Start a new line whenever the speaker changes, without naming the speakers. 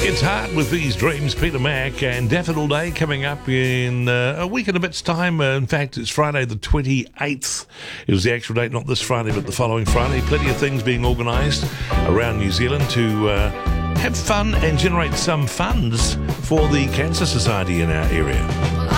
It's hard with these dreams, Peter Mac, and Daffodil Day coming up in a week and a bit's time. In fact, it's Friday the 28th. It was the actual date, not this Friday, but the following Friday. Plenty of things being organised around New Zealand to have fun and generate some funds for the Cancer Society in our area.